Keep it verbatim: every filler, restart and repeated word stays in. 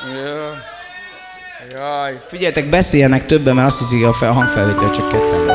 Jaj. Figyeljetek, beszéljenek többen, mert azt hiszik, a hangfelvétel csak ketten.